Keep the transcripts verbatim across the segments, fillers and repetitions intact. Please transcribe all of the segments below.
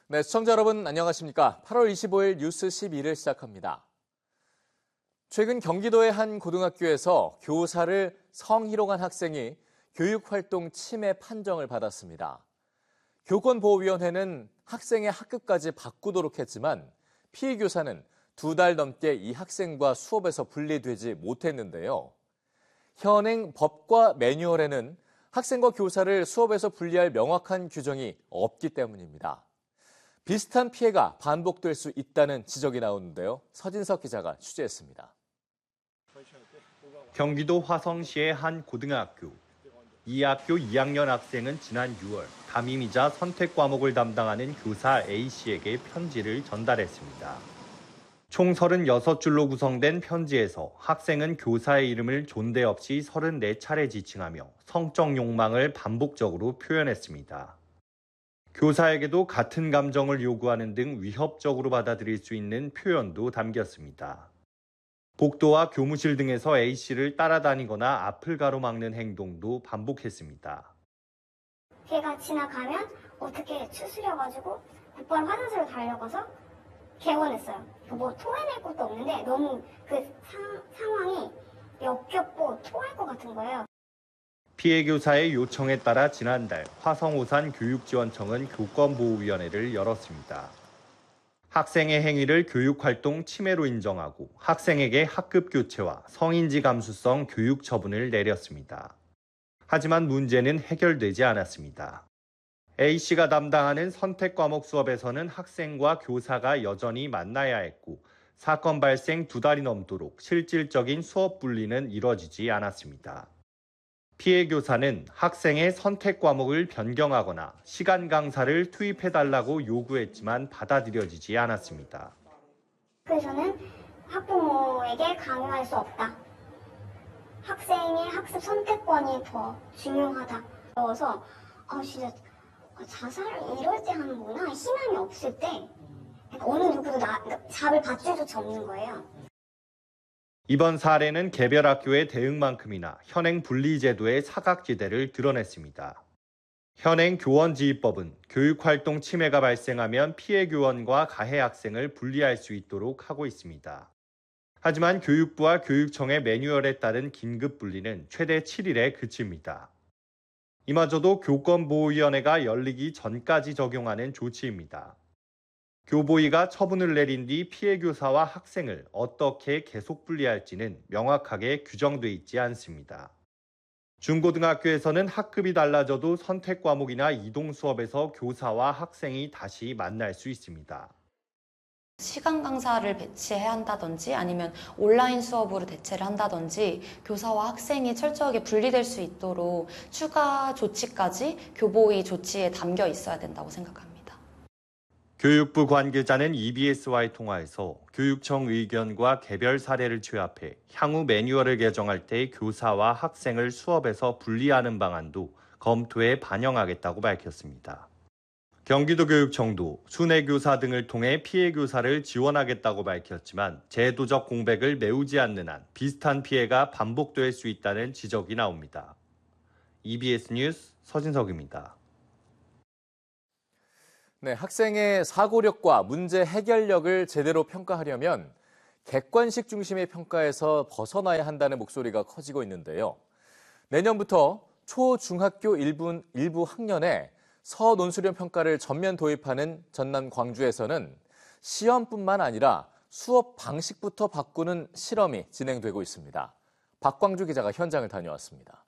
네, 시청자 여러분 안녕하십니까? 팔월 이십오일 뉴스 십이를 시작합니다. 최근 경기도의 한 고등학교에서 교사를 성희롱한 학생이 교육활동 침해 판정을 받았습니다. 교권보호위원회는 학생의 학급까지 바꾸도록 했지만 피해 교사는 두 달 넘게 이 학생과 수업에서 분리되지 못했는데요. 현행 법과 매뉴얼에는 학생과 교사를 수업에서 분리할 명확한 규정이 없기 때문입니다. 비슷한 피해가 반복될 수 있다는 지적이 나오는데요. 서진석 기자가 취재했습니다. 경기도 화성시의 한 고등학교. 이 학교 이 학년 학생은 지난 유월 담임이자 선택 과목을 담당하는 교사 A씨에게 편지를 전달했습니다. 총 서른여섯 줄로 구성된 편지에서 학생은 교사의 이름을 존대 없이 서른네 차례 지칭하며 성적 욕망을 반복적으로 표현했습니다. 교사에게도 같은 감정을 요구하는 등 위협적으로 받아들일 수 있는 표현도 담겼습니다. 복도와 교무실 등에서 A씨를 따라다니거나 앞을 가로막는 행동도 반복했습니다. 걔가 지나가면 어떻게 추스려가지고 곧바로 화장실로 달려가서 개원했어요. 뭐 토해낼 것도 없는데 너무 그 상, 상황이 역겹고 토할 것 같은 거예요. 피해 교사의 요청에 따라 지난달 화성오산 교육지원청은 교권보호위원회를 열었습니다. 학생의 행위를 교육활동 침해로 인정하고 학생에게 학급 교체와 성인지 감수성 교육 처분을 내렸습니다. 하지만 문제는 해결되지 않았습니다. A씨가 담당하는 선택 과목 수업에서는 학생과 교사가 여전히 만나야 했고 사건 발생 두 달이 넘도록 실질적인 수업 분리는 이뤄지지 않았습니다. 피해 교사는 학생의 선택 과목을 변경하거나 시간 강사를 투입해달라고 요구했지만 받아들여지지 않았습니다. 그래서는 학부모에게 강요할 수 없다. 학생의 학습 선택권이 더 중요하다. 그래서 아 진짜 자살을 이럴 때 하는구나. 희망이 없을 때 어느 누구도 나, 잡을 밧줄조차 없는 거예요. 이번 사례는 개별 학교의 대응만큼이나 현행 분리제도의 사각지대를 드러냈습니다. 현행 교원지휘법은 교육활동 침해가 발생하면 피해 교원과 가해 학생을 분리할 수 있도록 하고 있습니다. 하지만 교육부와 교육청의 매뉴얼에 따른 긴급 분리는 최대 칠일에 그칩니다. 이마저도 교권보호위원회가 열리기 전까지 적용하는 조치입니다. 교보위가 처분을 내린 뒤 피해 교사와 학생을 어떻게 계속 분리할지는 명확하게 규정돼 있지 않습니다. 중고등학교에서는 학급이 달라져도 선택 과목이나 이동 수업에서 교사와 학생이 다시 만날 수 있습니다. 시간 강사를 배치해야 한다든지 아니면 온라인 수업으로 대체를 한다든지 교사와 학생이 철저하게 분리될 수 있도록 추가 조치까지 교보위 조치에 담겨 있어야 된다고 생각합니다. 교육부 관계자는 이비에스와의 통화에서 교육청 의견과 개별 사례를 취합해 향후 매뉴얼을 개정할 때 교사와 학생을 수업에서 분리하는 방안도 검토에 반영하겠다고 밝혔습니다. 경기도교육청도 순회교사 등을 통해 피해 교사를 지원하겠다고 밝혔지만 제도적 공백을 메우지 않는 한 비슷한 피해가 반복될 수 있다는 지적이 나옵니다. 이비에스 뉴스 서진석입니다. 네, 학생의 사고력과 문제 해결력을 제대로 평가하려면 객관식 중심의 평가에서 벗어나야 한다는 목소리가 커지고 있는데요. 내년부터 초, 중학교 일부, 일부 학년에 서논수련 평가를 전면 도입하는 전남 광주에서는 시험뿐만 아니라 수업 방식부터 바꾸는 실험이 진행되고 있습니다. 박광주 기자가 현장을 다녀왔습니다.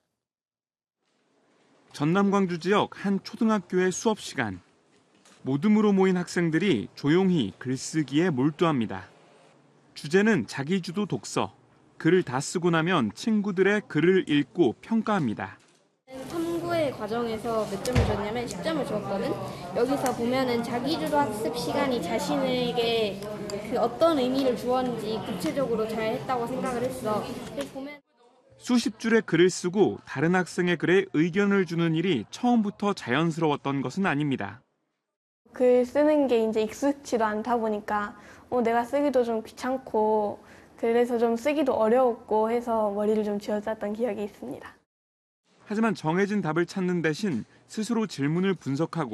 전남 광주 지역 한 초등학교의 수업 시간. 모둠으로 모인 학생들이 조용히 글쓰기에 몰두합니다. 주제는 자기주도 독서. 글을 다 쓰고 나면 친구들의 글을 읽고 평가합니다. 탐구의 과정에서 몇 점을 줬냐면 십 점을 줬거든. 여기서 보면은 자기주도 학습 시간이 자신에게 그 어떤 의미를 주었는지 구체적으로 잘 했다고 생각을 했어. 보면 수십 줄의 글을 쓰고 다른 학생의 글에 의견을 주는 일이 처음부터 자연스러웠던 것은 아닙니다. 글 쓰는 게 이제 익숙치도 않다 보니까 어, 내가 쓰기도 좀 귀찮고 그래서 좀 쓰기도 어려웠고 해서 머리를 좀 쥐어짰던 기억이 있습니다. 하지만 정해진 답을 찾는 대신 스스로 질문을 분석하고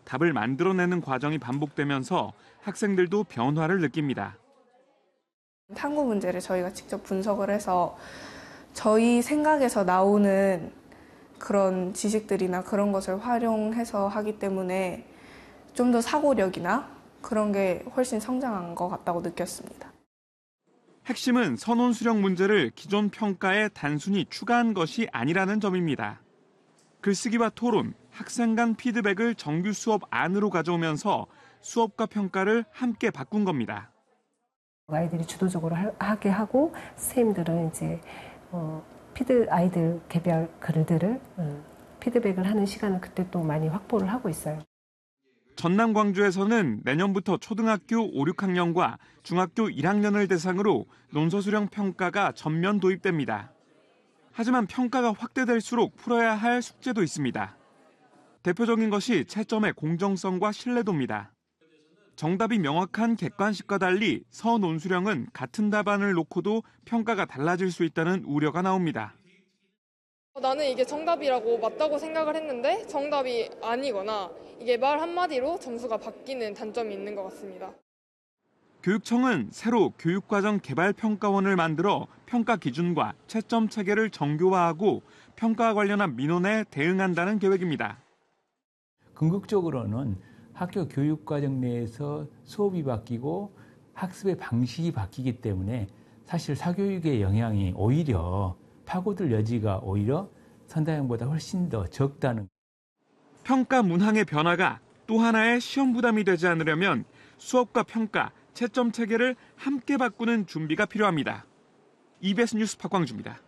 답을 만들어내는 과정이 반복되면서 학생들도 변화를 느낍니다. 탐구 문제를 저희가 직접 분석을 해서 저희 생각에서 나오는 그런 지식들이나 그런 것을 활용해서 하기 때문에 좀 더 사고력이나 그런 게 훨씬 성장한 것 같다고 느꼈습니다. 핵심은 선원 수령 문제를 기존 평가에 단순히 추가한 것이 아니라는 점입니다. 글쓰기와 토론, 학생 간 피드백을 정규 수업 안으로 가져오면서 수업과 평가를 함께 바꾼 겁니다. 아이들이 주도적으로 하게 하고 선생님들은 이제 어, 피드 아이들 개별 글들을 음, 피드백을 하는 시간을 그때 또 많이 확보를 하고 있어요. 전남 광주에서는 내년부터 초등학교 오, 육 학년과 중학교 일 학년을 대상으로 논서 수령 평가가 전면 도입됩니다. 하지만 평가가 확대될수록 풀어야 할 숙제도 있습니다. 대표적인 것이 채점의 공정성과 신뢰도입니다. 정답이 명확한 객관식과 달리 서논수령은 같은 답안을 놓고도 평가가 달라질 수 있다는 우려가 나옵니다. 나는 이게 정답이라고 맞다고 생각을 했는데 정답이 아니거나 이게 말 한마디로 점수가 바뀌는 단점이 있는 것 같습니다. 교육청은 새로 교육과정 개발평가원을 만들어 평가 기준과 채점 체계를 정교화하고 평가와 관련한 민원에 대응한다는 계획입니다. 궁극적으로는 학교 교육과정 내에서 수업이 바뀌고 학습의 방식이 바뀌기 때문에 사실 사교육의 영향이 오히려 파고들 여지가 오히려 선다형보다 훨씬 더 적다는. 평가 문항의 변화가 또 하나의 시험 부담이 되지 않으려면 수업과 평가, 채점 체계를 함께 바꾸는 준비가 필요합니다. 이비에스 뉴스 박광주입니다.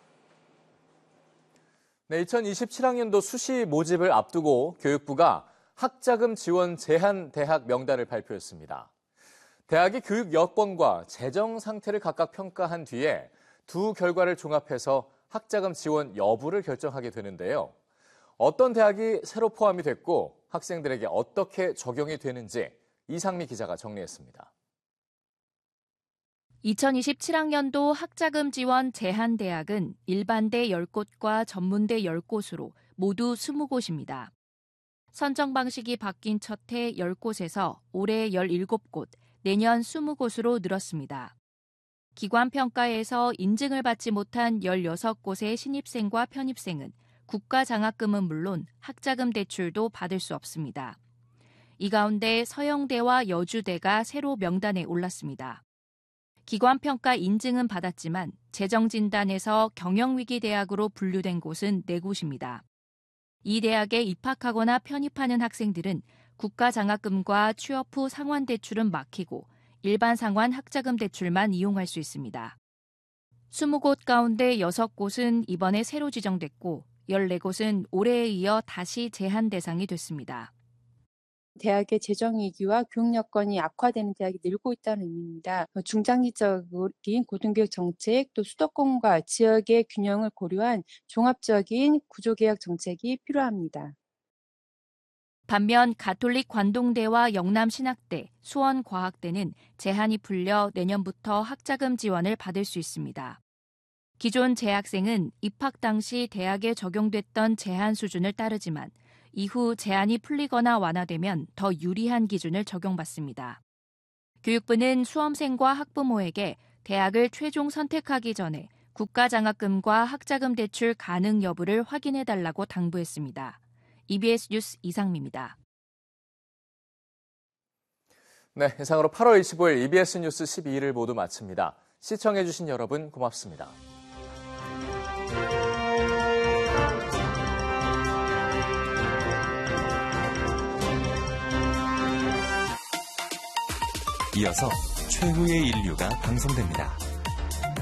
네, 이천이십칠 학년도 수시 모집을 앞두고 교육부가 학자금 지원 제한 대학 명단을 발표했습니다. 대학의 교육 여건과 재정 상태를 각각 평가한 뒤에 두 결과를 종합해서 학자금 지원 여부를 결정하게 되는데요. 어떤 대학이 새로 포함이 됐고 학생들에게 어떻게 적용이 되는지 이상미 기자가 정리했습니다. 이천이십칠 학년도 학자금 지원 제한 대학은 일반대 열 곳과 전문대 열 곳으로 모두 이십 곳입니다. 선정 방식이 바뀐 첫 해 열 곳에서 올해 열일곱 곳, 내년 이십 곳으로 늘었습니다. 기관 평가에서 인증을 받지 못한 열여섯 곳의 신입생과 편입생은 국가 장학금은 물론 학자금 대출도 받을 수 없습니다. 이 가운데 서영대와 여주대가 새로 명단에 올랐습니다. 기관 평가 인증은 받았지만 재정 진단에서 경영위기 대학으로 분류된 곳은 네 곳입니다. 이 대학에 입학하거나 편입하는 학생들은 국가 장학금과 취업 후 상환 대출은 막히고 일반 상환 학자금 대출만 이용할 수 있습니다. 이십 곳 가운데 여섯 곳은 이번에 새로 지정됐고 열네 곳은 올해에 이어 다시 제한 대상이 됐습니다. 대학의 재정위기와 교육 여건이 악화되는 대학이 늘고 있다는 의미입니다. 중장기적인 고등교육 정책, 또 수도권과 지역의 균형을 고려한 종합적인 구조개혁 정책이 필요합니다. 반면 가톨릭 관동대와 영남신학대, 수원과학대는 제한이 풀려 내년부터 학자금 지원을 받을 수 있습니다. 기존 재학생은 입학 당시 대학에 적용됐던 제한 수준을 따르지만 이후 제한이 풀리거나 완화되면 더 유리한 기준을 적용받습니다. 교육부는 수험생과 학부모에게 대학을 최종 선택하기 전에 국가장학금과 학자금 대출 가능 여부를 확인해달라고 당부했습니다. 이비에스 뉴스 이상미입니다. 네, 이상으로 팔월 이십오일 이비에스 뉴스 십이일을 모두 마칩니다. 시청해주신 여러분 고맙습니다. 이어서 최후의 인류가 방송됩니다.